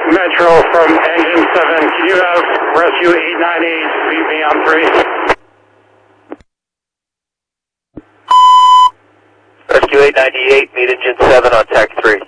Metro from Engine 7. Can you have Rescue 898 meet me on 3? Rescue 898, meet Engine 7 on TAC 3.